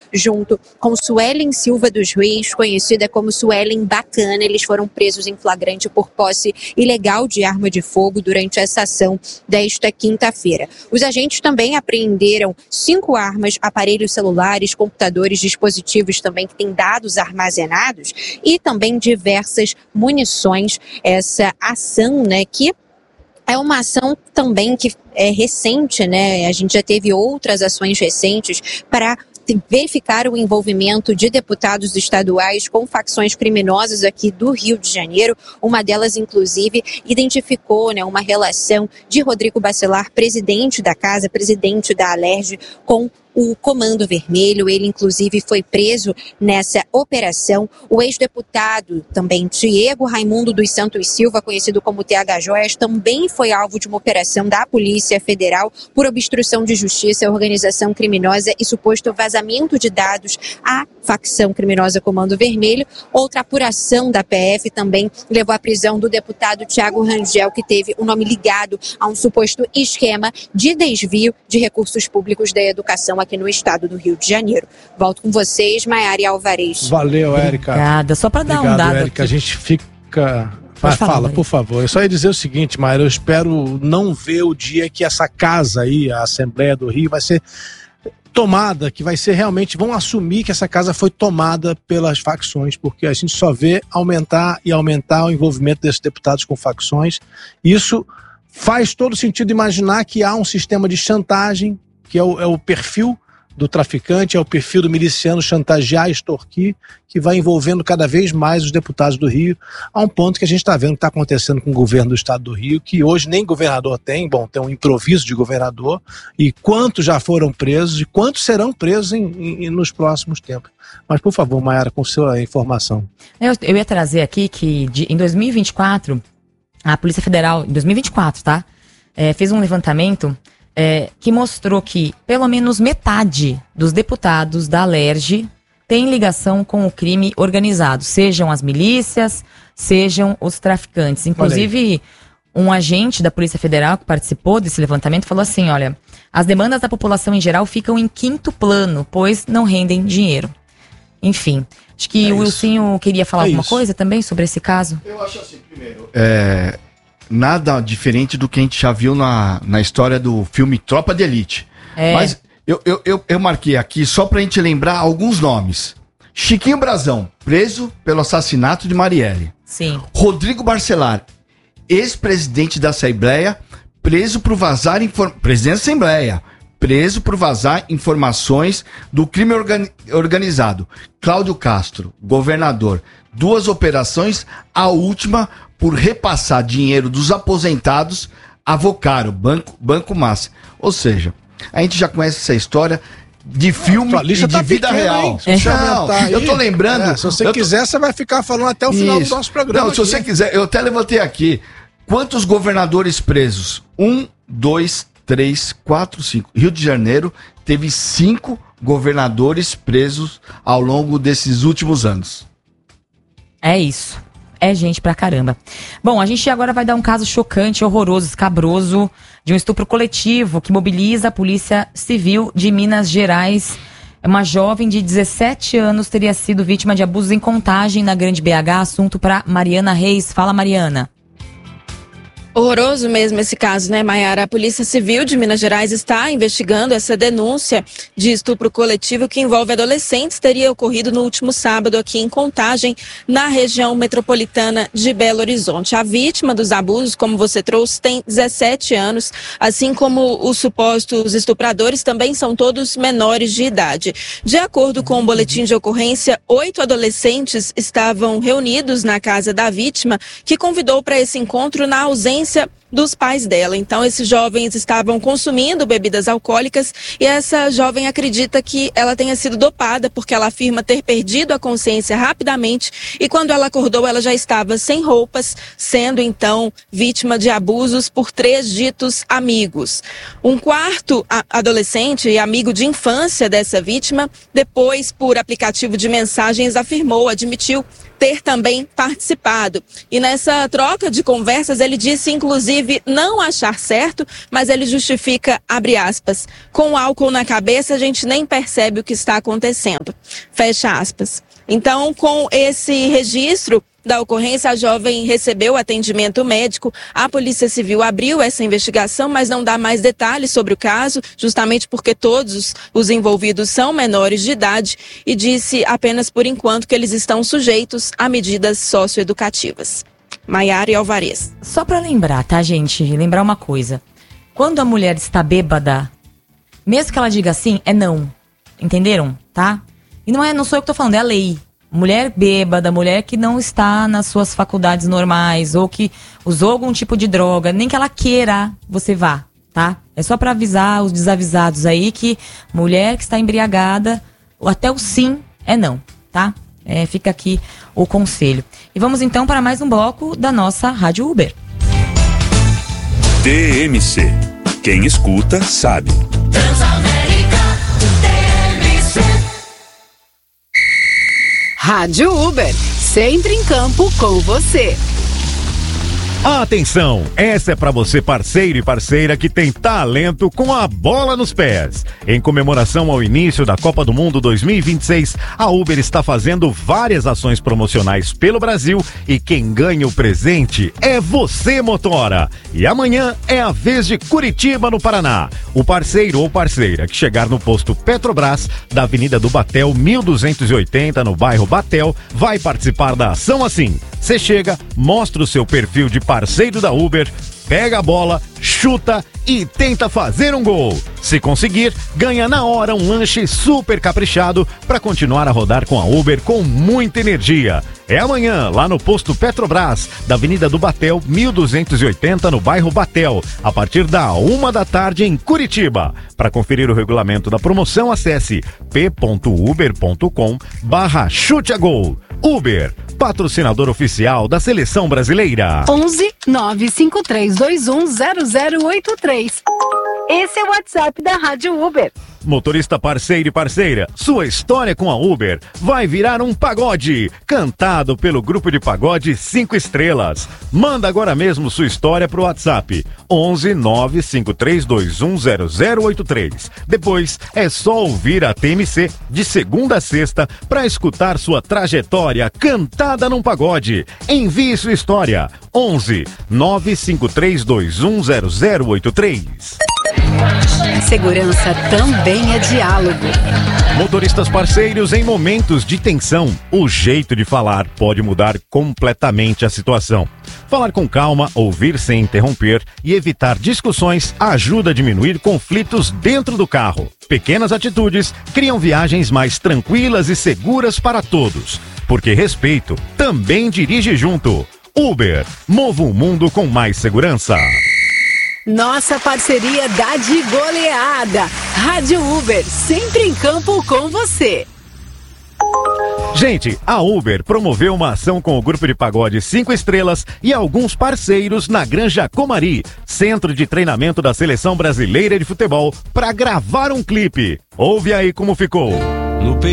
junto com Suelen Silva dos Reis, conhecida como Suelen Bacana. Eles foram presos em flagrante por posse ilegal de arma de fogo durante essa ação desta quinta-feira. Os agentes também apreenderam 5 armas, aparelhos celulares, computadores, dispositivos também que têm dados armazenados e também diversas munições. Essa ação, que é uma ação também que é recente, A gente já teve outras ações recentes para verificar o envolvimento de deputados estaduais com facções criminosas aqui do Rio de Janeiro. Uma delas, inclusive, identificou uma relação de Rodrigo Bacelar, presidente da casa, presidente da Alerj, com o Comando Vermelho. Ele, inclusive, foi preso nessa operação. O ex-deputado também, Diego Raimundo dos Santos Silva, conhecido como TH Joias, também foi alvo de uma operação da Polícia Federal por obstrução de justiça, organização criminosa e suposto vazamento de dados à facção criminosa Comando Vermelho. Outra apuração da PF também levou à prisão do deputado Thiago Rangel, que teve o nome ligado a um suposto esquema de desvio de recursos públicos da educação aqui no estado do Rio de Janeiro. Volto com vocês, Maiara e Alvarez. Valeu, Érica. Obrigada. Só para dar um dado Érica, aqui. A gente fica... Fala, por favor. Eu só ia dizer o seguinte, Maiara, eu espero não ver o dia que essa casa aí, a Assembleia do Rio, vai ser tomada, que vai ser realmente, vão assumir que essa casa foi tomada pelas facções, porque a gente só vê aumentar o envolvimento desses deputados com facções. Isso faz todo sentido imaginar que há um sistema de chantagem, que é o perfil do traficante, é o perfil do miliciano chantagear, extorquir, que vai envolvendo cada vez mais os deputados do Rio, a um ponto que a gente está vendo que está acontecendo com o governo do estado do Rio, que hoje nem governador tem, tem um improviso de governador, e quantos já foram presos e quantos serão presos nos próximos tempos. Mas, por favor, Maiara, com sua informação. Eu ia trazer aqui que em 2024, a Polícia Federal, em 2024, fez um levantamento que mostrou que pelo menos metade dos deputados da Alerj tem ligação com o crime organizado, sejam as milícias, sejam os traficantes. Inclusive, um agente da Polícia Federal que participou desse levantamento falou assim, olha, as demandas da população em geral ficam em quinto plano, pois não rendem dinheiro. Enfim, acho que o Wilsinho queria falar alguma coisa também sobre esse caso. Eu acho assim, primeiro, nada diferente do que a gente já viu na história do filme Tropa de Elite. Mas eu marquei aqui só pra gente lembrar alguns nomes. Chiquinho Brazão, preso pelo assassinato de Marielle. Sim. Rodrigo Bacelar, ex-presidente da Assembleia, preso por vazar presidente da Assembleia, preso por vazar informações do crime organizado. Cláudio Castro, governador, 2 operações, a última por repassar dinheiro dos aposentados a Vocaro, Banco Massa. Ou seja, a gente já conhece essa história de filme e de vida real. Eu tô lembrando... se você quiser, você vai ficar falando até o final do nosso programa. Não, se você quiser, eu até levantei aqui. Quantos governadores presos? 1, 2, 3, 4, 5. Rio de Janeiro teve 5 governadores presos ao longo desses últimos anos. É isso. É gente pra caramba. Bom, a gente agora vai dar um caso chocante, horroroso, escabroso, de um estupro coletivo que mobiliza a Polícia Civil de Minas Gerais. Uma jovem de 17 anos teria sido vítima de abusos em Contagem na Grande BH. Assunto pra Mariana Reis. Fala, Mariana. Horroroso mesmo esse caso, né, Maiara? A Polícia Civil de Minas Gerais está investigando essa denúncia de estupro coletivo que envolve adolescentes. Teria ocorrido no último sábado aqui em Contagem, na região metropolitana de Belo Horizonte. A vítima dos abusos, como você trouxe, tem 17 anos, assim como os supostos estupradores também são todos menores de idade. De acordo com o boletim de ocorrência, 8 adolescentes estavam reunidos na casa da vítima, que convidou para esse encontro na ausência dos pais dela. Então, esses jovens estavam consumindo bebidas alcoólicas e essa jovem acredita que ela tenha sido dopada, porque ela afirma ter perdido a consciência rapidamente e quando ela acordou, ela já estava sem roupas, sendo então vítima de abusos por 3 ditos amigos. Um quarto adolescente e amigo de infância dessa vítima, depois, por aplicativo de mensagens, admitiu ter também participado. E nessa troca de conversas, ele disse, inclusive, inclusive não achar certo, mas ele justifica, abre aspas, com álcool na cabeça a gente nem percebe o que está acontecendo, fecha aspas. Então, com esse registro da ocorrência, a jovem recebeu atendimento médico. A Polícia Civil abriu essa investigação, mas não dá mais detalhes sobre o caso, justamente porque todos os envolvidos são menores de idade, e disse apenas por enquanto que eles estão sujeitos a medidas socioeducativas. Maiara e Alvarez. Só pra lembrar, tá, gente? Lembrar uma coisa. Quando a mulher está bêbada, mesmo que ela diga assim, é não. Entenderam? Tá? E não sou eu que tô falando, é a lei. Mulher bêbada, mulher que não está nas suas faculdades normais, ou que usou algum tipo de droga, nem que ela queira, você vá, tá? É só pra avisar os desavisados aí que mulher que está embriagada, até o sim é não, tá? Fica aqui o conselho. E vamos então para mais um bloco da nossa Rádio Uber. TMC. Quem escuta, sabe. Rádio Uber, sempre em campo com você. Atenção, essa é para você parceiro e parceira que tem talento com a bola nos pés. Em comemoração ao início da Copa do Mundo 2026, a Uber está fazendo várias ações promocionais pelo Brasil e quem ganha o presente é você, motora. E amanhã é a vez de Curitiba, no Paraná. O parceiro ou parceira que chegar no posto Petrobras da Avenida do Batel 1280, no bairro Batel, vai participar da ação assim. Você chega, mostra o seu perfil de parceiro da Uber, pega a bola, chuta e tenta fazer um gol. Se conseguir, ganha na hora um lanche super caprichado para continuar a rodar com a Uber com muita energia. É amanhã, lá no posto Petrobras, da Avenida do Batel, 1280, no bairro Batel, a partir da 1 da tarde em Curitiba. Para conferir o regulamento da promoção, acesse p.uber.com/chute-a-gol. Uber, patrocinador oficial da Seleção Brasileira. 11 95321 0083. Esse é o WhatsApp da Rádio Uber. Motorista parceiro e parceira, sua história com a Uber vai virar um pagode, cantado pelo grupo de pagode 5 estrelas. Manda agora mesmo sua história pro WhatsApp 11 95321 0083. Depois é só ouvir a TMC de segunda a sexta para escutar sua trajetória cantada num pagode. Envie sua história 11 95321 0083. Segurança também é diálogo. Motoristas parceiros, em momentos de tensão, o jeito de falar pode mudar completamente a situação. Falar com calma, ouvir sem interromper e evitar discussões ajuda a diminuir conflitos dentro do carro. Pequenas atitudes criam viagens mais tranquilas e seguras para todos. Porque respeito também dirige junto. Uber, mova o mundo com mais segurança. Nossa parceria dá de goleada. Rádio Uber, sempre em campo com você. Gente, a Uber promoveu uma ação com o grupo de pagode 5 estrelas e alguns parceiros na Granja Comari, centro de treinamento da Seleção Brasileira de Futebol, para gravar um clipe. Ouve aí como ficou.